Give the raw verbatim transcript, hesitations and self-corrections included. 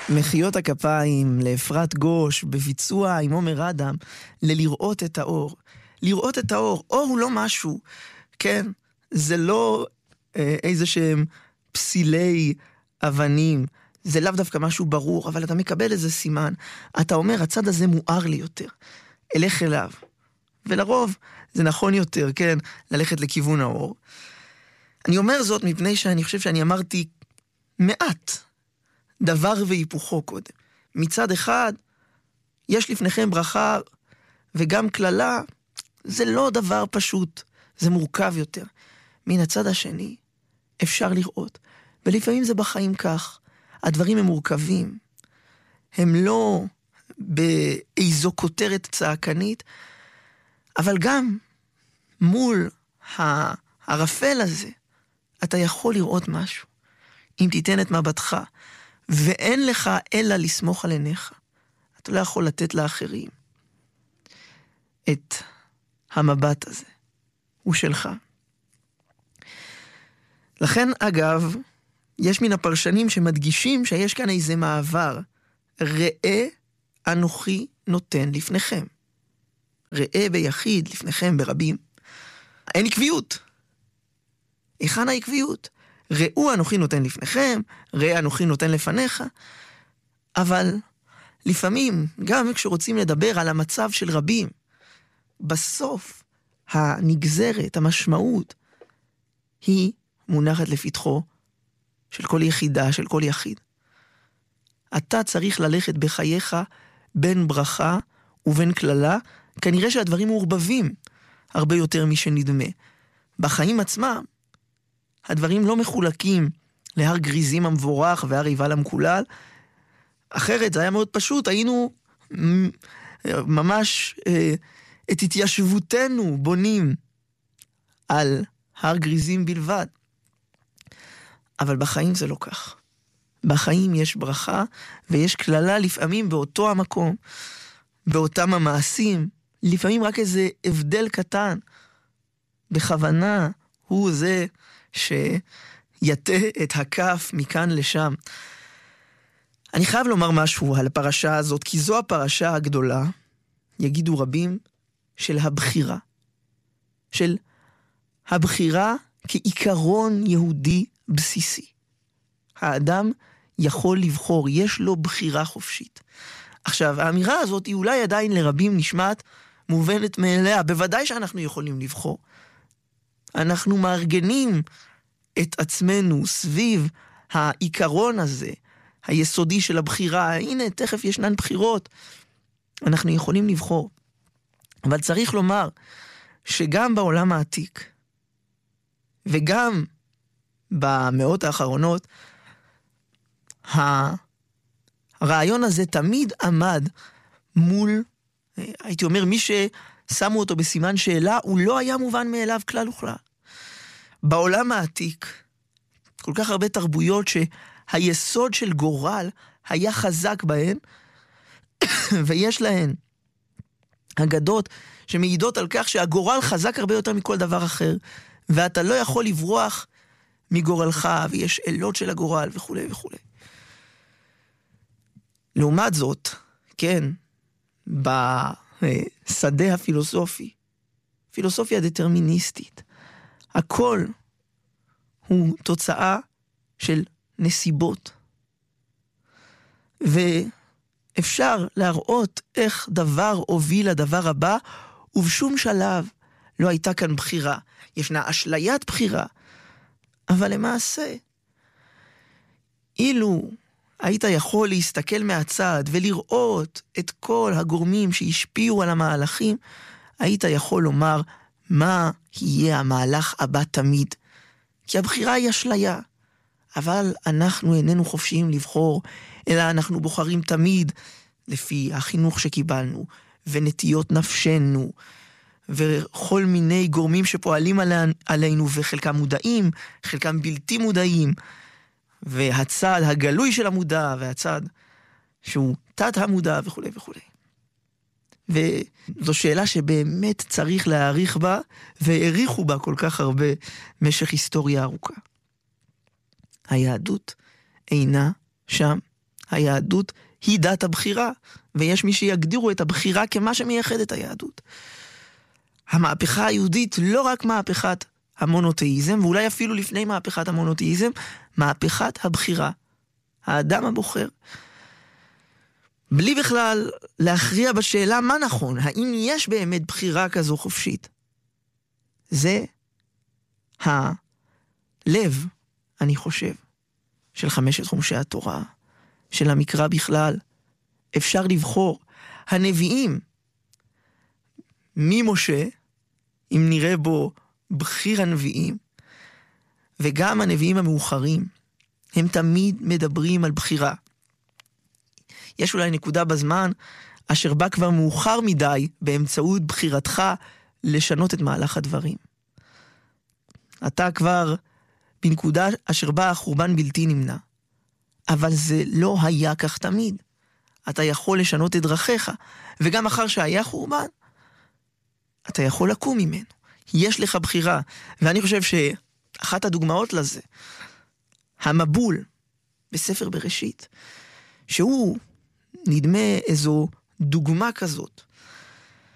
מחיאות הכפיים לאפרת גוש בביצוע עם עומר אדם ללראות את האור. לראות את האור. אור הוא לא משהו, כן? זה לא אה, איזה שהם פסילי אבנים. זה לאו דווקא משהו ברור, אבל אתה מקבל איזה סימן. אתה אומר, הצד הזה מואר לי יותר. אלך אליו. ולרוב זה נכון יותר, כן? ללכת לכיוון האור. אני אומר זאת מפני שאני חושב שאני אמרתי מעט דבר והיפוכו קודם. מצד אחד, יש לפניכם ברכה וגם כללה, זה לא דבר פשוט, זה מורכב יותר. מן הצד השני, אפשר לראות, ולפעמים זה בחיים כך, הדברים הם מורכבים, הם לא באיזו כותרת צעקנית, אבל גם מול הערפל הזה, אתה יכול לראות משהו, אם תיתן את מבטך, ואין לך אלא לסמוך על עיניך. אתה לא יכול לתת לאחרים את המבט הזה. הוא שלך. לכן, אגב, יש מן הפרשנים שמדגישים שיש כאן איזה מעבר. ראה אנוכי נותן לפניכם. ראה ביחיד לפניכם ברבים. אין עקביות. היכן העקביות? ראו אנוכי נותן לפניכם, ראה אנוכי נותן לפניך, אבל לפעמים, גם כשרוצים לדבר על המצב של רבים, בסוף הנגזרת, המשמעות, היא מונחת לפתחו של כל יחידה, של כל יחיד. אתה צריך ללכת בחייך בין ברכה ובין כללה, כנראה שהדברים מעורבבים הרבה יותר משנדמה. בחיים עצמם, הדברים לא מחולקים להר גריזים המבורך והר עיבל המקולל. אחרת זה היה מאוד פשוט, היינו ממש אה, את התיישבותנו בונים על הר גריזים בלבד. אבל בחיים זה לא כך. בחיים יש ברכה ויש כללה לפעמים באותו המקום, באותם המעשים, לפעמים רק איזה הבדל קטן, בכוונה הוא זה שיתה את הכף מכאן לשם. אני חייב לומר משהו על הפרשה הזאת, כי זו הפרשה הגדולה, יגידו רבים, של הבחירה. של הבחירה כעיקרון יהודי בסיסי. האדם יכול לבחור, יש לו בחירה חופשית. עכשיו, האמירה הזאת היא אולי עדיין לרבים נשמעת מובנת מאליה, בוודאי שאנחנו יכולים לבחור. אנחנו מארגנים את עצמנו סביב העיקרון הזה, היסודי של הבחירה. הנה, תכף ישנן בחירות. אנחנו יכולים לבחור. אבל צריך לומר שגם בעולם העתיק, וגם במאות האחרונות, הרעיון הזה תמיד עמד מול, הייתי אומר, מי ששמו אותו בסימן שאלה, הוא לא היה מובן מאליו כלל וכלל. בעולם העתיק, כל כך הרבה תרבויות שהיסוד של גורל היה חזק בהן, ויש להן אגדות שמעידות על כך שהגורל חזק הרבה יותר מכל דבר אחר, ואתה לא יכול לברוח מגורלך, ויש אלות של הגורל וכו' וכו'. לעומת זאת, כן, בשדה הפילוסופי, פילוסופיה דטרמיניסטית, הכל הוא תוצאה של נסיבות. ואפשר להראות איך דבר הוביל לדבר הבא, ובשום שלב לא הייתה כאן בחירה. ישנה אשליית בחירה, אבל למעשה, אילו היית יכול להסתכל מהצד ולראות את כל הגורמים שהשפיעו על המהלכים, היית יכול לומר מה יהיה המהלך הבא תמיד. כי הבחירה היא אשליה, אבל אנחנו איננו חופשיים לבחור, אלא אנחנו בוחרים תמיד לפי החינוך שקיבלנו, ונטיות נפשנו, וכל מיני גורמים שפועלים עלינו, וחלקם מודעים, חלקם בלתי מודעים, והצד הגלוי של המודע, והצד שהוא תת המודע וכו' וכו'. וזו שאלה שבאמת צריך להעריך בה, והעריכו בה כל כך הרבה משך היסטוריה ארוכה. היהדות אינה שם היהדות היא דת הבחירה, ויש מי שיגדירו את הבחירה כמה שמייחד את היהדות. המהפכה היהודית לא רק מהפכת המונותאיזם, ואולי אפילו לפני מהפכת המונותאיזם, מהפכת הבחירה. האדם הבוחר. בלי בכלל להכריע בשאלה מה נכון, האם יש באמת בחירה כזו חופשית. זה הלב, אני חושב, של חמשת חומשי התורה, של המקרא בכלל. אפשר לבחור. הנביאים, ממשה, אם נראה בו בחיר הנביאים, וגם הנביאים המאוחרים, הם תמיד מדברים על בחירה. יש אולי נקודה בזמן, אשר בא כבר מאוחר מדי, באמצעות בחירתך, לשנות את מהלך הדברים. אתה כבר בנקודה אשר בא החורבן בלתי נמנע. אבל זה לא היה כך תמיד. אתה יכול לשנות את דרכיך, וגם אחר שהיה חורבן, אתה יכול לקום ממנו. יש לך בחירה, ואני חושב שאחת הדוגמאות לזה, המבול בספר בראשית, שהוא נדמה איזו דוגמה כזאת,